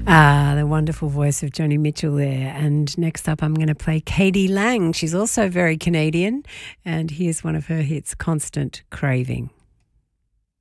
Ah, the wonderful voice of Joni Mitchell there. And next up, I'm going to play Katie Lang. She's also very Canadian, and here's one of her hits, Constant Craving.